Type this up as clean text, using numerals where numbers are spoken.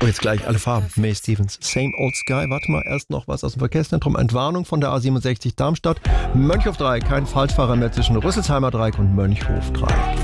Und jetzt gleich alle Farben. May Stevens, Same Old Sky. Warte mal, erst noch was aus dem Verkehrszentrum. Entwarnung von der A67 Darmstadt. Mönchhof Dreieck, kein Falschfahrer mehr zwischen Rüsselsheimer Dreieck und Mönchhof Dreieck.